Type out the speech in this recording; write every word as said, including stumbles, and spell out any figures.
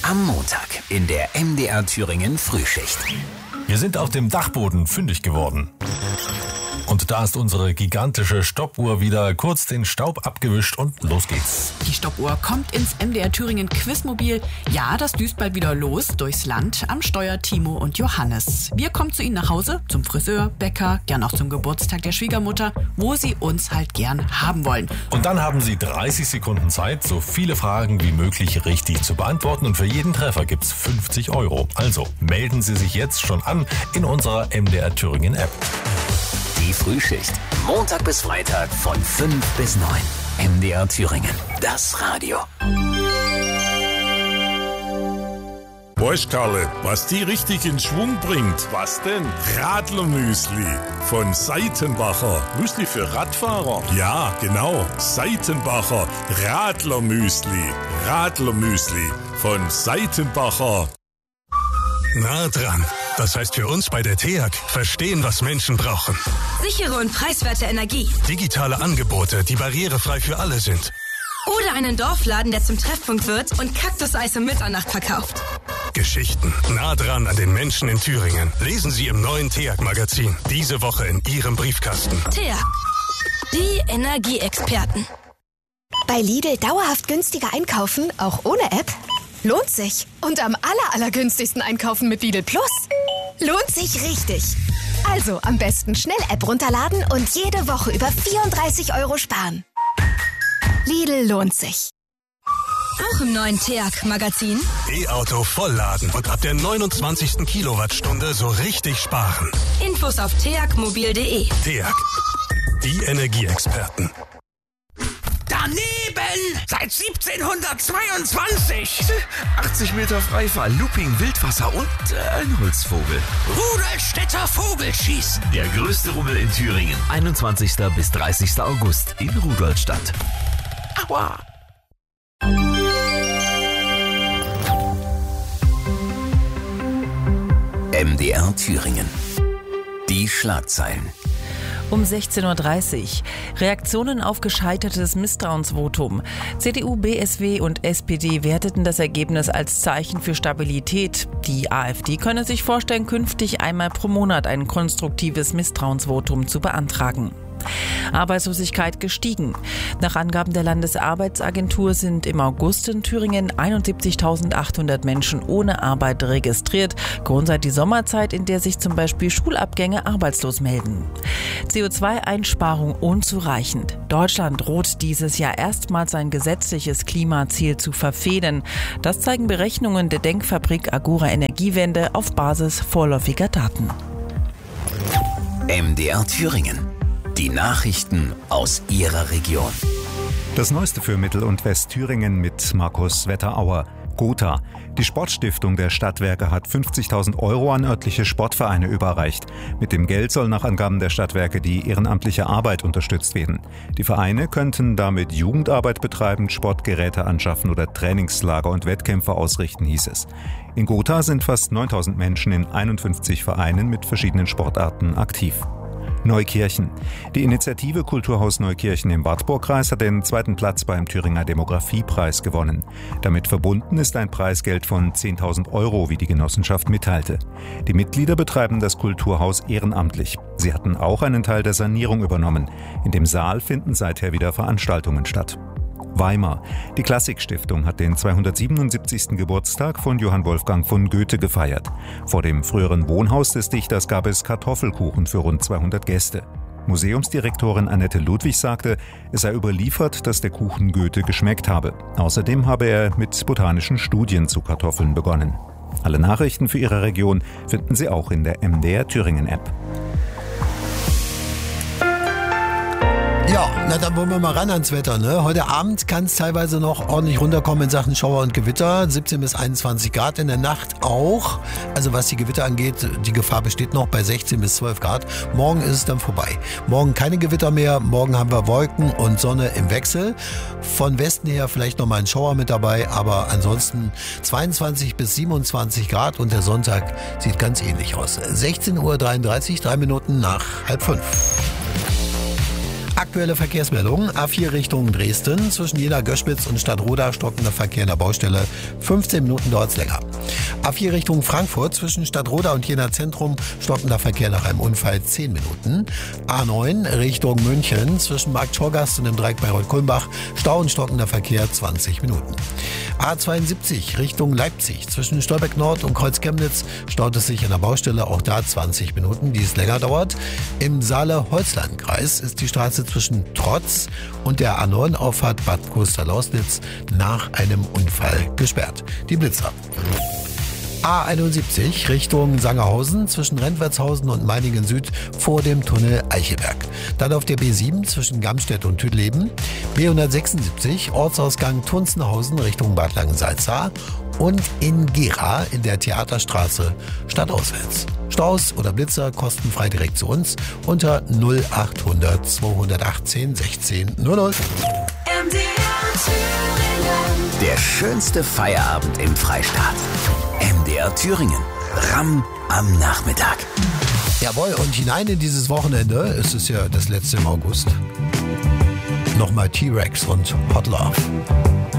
Am Montag in der M D R Thüringen Frühschicht. Wir sind auf dem Dachboden fündig geworden. Und da ist unsere gigantische Stoppuhr wieder kurz den Staub abgewischt und los geht's. Die Stoppuhr kommt ins M D R Thüringen Quizmobil. Ja, das düst bald wieder los durchs Land. Am Steuer Timo und Johannes. Wir kommen zu Ihnen nach Hause, zum Friseur, Bäcker, gern auch zum Geburtstag der Schwiegermutter, wo Sie uns halt gern haben wollen. Und dann haben Sie dreißig Sekunden Zeit, so viele Fragen wie möglich richtig zu beantworten. Und für jeden Treffer gibt's fünfzig Euro. Also melden Sie sich jetzt schon an in unserer M D R Thüringen App. Die Frühschicht. Montag bis Freitag von fünf bis neun. M D R Thüringen. Das Radio. Weißt Karle, was die richtig in Schwung bringt? Was denn? Radlermüsli von Seitenbacher. Müsli für Radfahrer? Ja, genau. Seitenbacher Radlermüsli. Radlermüsli von Seitenbacher. Nah dran. Das heißt für uns bei der T E A G, verstehen, was Menschen brauchen. Sichere und preiswerte Energie. Digitale Angebote, die barrierefrei für alle sind. Oder einen Dorfladen, der zum Treffpunkt wird und Kaktuseis um Mitternacht verkauft. Geschichten nah dran an den Menschen in Thüringen. Lesen Sie im neuen T E A G-Magazin. Diese Woche in Ihrem Briefkasten. T E A G. Die Energieexperten. Bei Lidl dauerhaft günstiger einkaufen, auch ohne App? Lohnt sich. Und am aller, allergünstigsten einkaufen mit Lidl Plus. Lohnt sich richtig. Also am besten schnell App runterladen und jede Woche über vierunddreißig Euro sparen. Lidl lohnt sich. Auch im neuen T E A G-Magazin. E-Auto vollladen und ab der neunundzwanzigsten Kilowattstunde so richtig sparen. Infos auf t a g mobil punkt d e. T E A G. Die Energieexperten. Daneben! Seit siebzehnhundertzweiundzwanzig! achtzig Meter Freifall, Looping, Wildwasser und äh, ein Holzvogel. Rudolstädter Vogelschießen. Der größte Rummel in Thüringen. einundzwanzigsten bis dreißigsten August in Rudolstadt. Aua! M D R Thüringen. Die Schlagzeilen. Um sechzehn Uhr dreißig. Reaktionen auf gescheitertes Misstrauensvotum. C D U, B S W und S P D werteten das Ergebnis als Zeichen für Stabilität. Die AfD könne sich vorstellen, künftig einmal pro Monat ein konstruktives Misstrauensvotum zu beantragen. Arbeitslosigkeit gestiegen. Nach Angaben der Landesarbeitsagentur sind im August in Thüringen einundsiebzigtausendachthundert Menschen ohne Arbeit registriert. Grund sei die Sommerzeit, in der sich zum Beispiel Schulabgänger arbeitslos melden. C O zwei Einsparung unzureichend. Deutschland droht dieses Jahr erstmals sein gesetzliches Klimaziel zu verfehlen. Das zeigen Berechnungen der Denkfabrik Agora Energiewende auf Basis vorläufiger Daten. M D R Thüringen. Die Nachrichten aus Ihrer Region. Das Neueste für Mittel- und Westthüringen mit Markus Wetterauer. Gotha. Die Sportstiftung der Stadtwerke hat fünfzigtausend Euro an örtliche Sportvereine überreicht. Mit dem Geld soll nach Angaben der Stadtwerke die ehrenamtliche Arbeit unterstützt werden. Die Vereine könnten damit Jugendarbeit betreiben, Sportgeräte anschaffen oder Trainingslager und Wettkämpfe ausrichten, hieß es. In Gotha sind fast neuntausend Menschen in einundfünfzig Vereinen mit verschiedenen Sportarten aktiv. Neukirchen. Die Initiative Kulturhaus Neukirchen im Wartburgkreis hat den zweiten Platz beim Thüringer Demografiepreis gewonnen. Damit verbunden ist ein Preisgeld von zehntausend Euro, wie die Genossenschaft mitteilte. Die Mitglieder betreiben das Kulturhaus ehrenamtlich. Sie hatten auch einen Teil der Sanierung übernommen. In dem Saal finden seither wieder Veranstaltungen statt. Weimar. Die Klassikstiftung hat den zweihundertsiebenundsiebzigsten Geburtstag von Johann Wolfgang von Goethe gefeiert. Vor dem früheren Wohnhaus des Dichters gab es Kartoffelkuchen für rund zweihundert Gäste. Museumsdirektorin Annette Ludwig sagte, es sei überliefert, dass der Kuchen Goethe geschmeckt habe. Außerdem habe er mit botanischen Studien zu Kartoffeln begonnen. Alle Nachrichten für Ihre Region finden Sie auch in der M D R Thüringen App. Ja, na dann wollen wir mal ran ans Wetter, ne? Heute Abend kann es teilweise noch ordentlich runterkommen in Sachen Schauer und Gewitter. siebzehn bis einundzwanzig Grad, in der Nacht auch. Also was die Gewitter angeht, die Gefahr besteht noch bei sechzehn bis zwölf Grad. Morgen ist es dann vorbei. Morgen keine Gewitter mehr, morgen haben wir Wolken und Sonne im Wechsel. Von Westen her vielleicht noch mal ein Schauer mit dabei, aber ansonsten zweiundzwanzig bis siebenundzwanzig Grad und der Sonntag sieht ganz ähnlich aus. sechzehn Uhr dreiunddreißig, drei Minuten nach halb fünf. Aktuell aktuelle Verkehrsmeldung. A vier Richtung Dresden. Zwischen Jena-Göschwitz und Stadtroda stockender Verkehr in der Baustelle. fünfzehn Minuten dauert es länger. A vier Richtung Frankfurt. Zwischen Stadtroda und Jena Zentrum stockender Verkehr nach einem Unfall zehn Minuten. A neun Richtung München. Zwischen Markt Schorgast und dem Dreieck Bayreuth-Kulmbach. Stau und stockender Verkehr zwanzig Minuten. A zweiundsiebzig Richtung Leipzig. Zwischen Stolberg Nord und Kreuz Chemnitz staut es sich in der Baustelle. Auch da zwanzig Minuten, die es länger dauert. Im Saale-Holzland-Kreis ist die Straße zwischen Trotz und der A neun Auffahrt Bad Costa-Lausnitz nach einem Unfall gesperrt. Die Blitzer. A einundsiebzig Richtung Sangerhausen zwischen Rentwertshausen und Meiningen Süd vor dem Tunnel Eichelberg. Dann auf der B sieben zwischen Gamstedt und Tüdleben. B hundertsechsundsiebzig Ortsausgang Tunzenhausen Richtung Bad Langensalza. Und in Gera in der Theaterstraße stadtauswärts. Staus oder Blitzer kostenfrei direkt zu uns unter null achthundert zweihundertachtzehn sechzehn null null. Der schönste Feierabend im Freistaat. M D R Thüringen. Ramm am Nachmittag. Jawohl, und hinein in dieses Wochenende, es ist ja das letzte im August, nochmal T-Rex und Hot Love.